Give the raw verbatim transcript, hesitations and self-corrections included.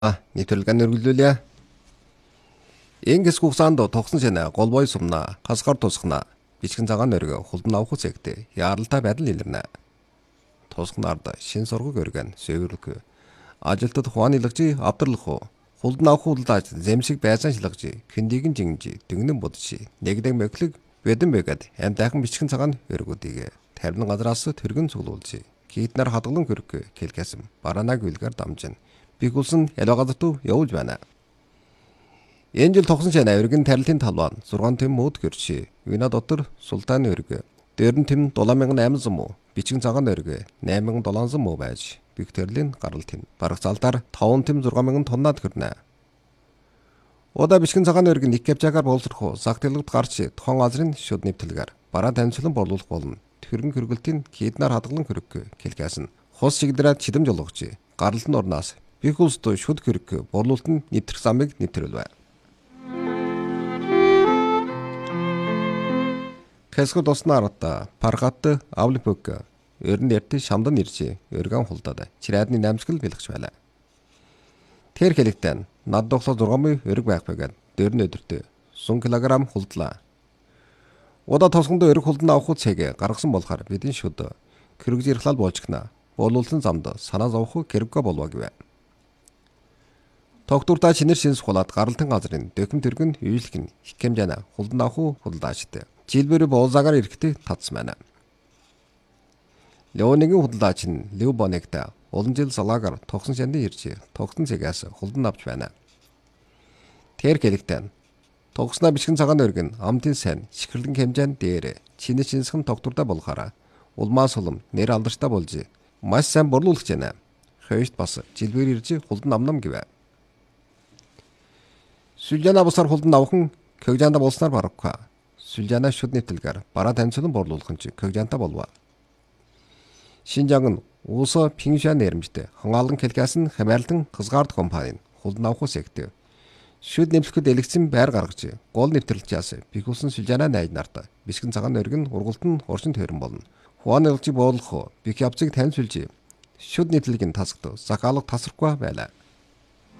нэвтрүүлгээ өргөлүүлье. Ингээс хугацаанд тогсон шэнэ голбой сумна хасгаар тусгана бичгэн цагаан өргө хулдан авах зэгтээ яаралтай байдал илэрнэ. Тусгнаард шин сургаг өргөн сөөвөрлөг ажилтад хуан илгжи авдарлах уу хулдан авах хулдаач зэмсэг байсан шилгжи хэндигэн жингжи дэгнэн бодчи нэгдэг мөглөг бэдэн бэгад амтайхан бичгэн цагаан өргөдийг тарбин газраас тэргэн цуглуулжи китнэр хадгалан хөрөг кэлkäсэм баранаг үлгэр дамжин бигулсан ялгагадтуу явуулж байна. Энэ жил тогсон шанаа өргөн тарилтын талбан зургаан тэм мод гэрчи вина дотор султан өргө дээрн тэм долоо мянган айман зам уу бичгэн цагаан өргө найман мянган долоон зам уу байж биг төрлийн гарал тэм бараг залдаар таван тэм зургаан мянган тоннаад хүрнэ. Ода бичгэн цагаан өргө нэг капчагаар боловсрох загтэлгд гарч тухайн газрын шүд нэвтэлгээр бараа танилцуулан борлуулах болно. Тэргэн хөргөлтийн киднаар хадгалан хөрөг кэлkäсэн хос чигдраад чидэм жолгогч гаралтын орноос бих улсд шүд хөрөг борлуулалтын нэвтрэх замыг нэвтрүүлвэ. Хэсгүүд оснаарта паргат авлипөг өрн эрт шамдан иржи өргөн хулдаад чирээдны намсгал бэлгч байлаа. Тэр хэлэгтэн над доглоо зургамын өрг байх байгаад дөрн өдөртөө сум килограмм хулдлаа. Удаа тосгонд өрг хулдан авах цэгээ гаргасан болохоор бидний шүд кэрэг зэрхлал болчихна. Борлуулсан замд санаа зовох кэрэггэ болов гэвэ. Тогтуртаа чинэр шинс хулаад гаралтын газрын дөкм тэргэн үйлхэн хикэмжана хулдан авах хулдаачтай. Жилбэр боолзаагаар ирэхдээ татсан байна. Леонигийн худалдаач нь Лев Бонегта олон жил салаагаар тогсон шандын ирж тогсон цэгээс хулдан авч байна. Тэр хэлэгтэн тогсноо бичгэн цагаан өргөн амтын сайн шихэрлэн хэмжээнд дээр чинэ шинсхэн тогтуртаа болохаараа улмаа сулам нэр алдартай болж маш сайн борлуулагч байна. Хойшд бас жилбэр ирж хулдан амнам гэвэ. Сүлжана бусаар хулдан авхан көгжаанда болсноор барагка. Сүлжана шүд нэвтэлгээр бараа танилцуулан борлуулах нь көгжаанта болов. Шинжаан нь уусаа Пингшан нэрмжтэй хангаалan кэлkäсэн хамаарлан хызгаард компани хулдан авах сэгтэй. Шүд нэвлэхэд элэгцэн байр гаргаж гол нэвтрэлчээс бихүүлсэн сүлжана найд нарт бишгэн цагаан өргөн ургалт нь уршин төрөн болно. Хуан элжи боолох бих явцыг танилцуулж шүд нэвтлэгийн тасагт закаалга тасрахгүй байлаа.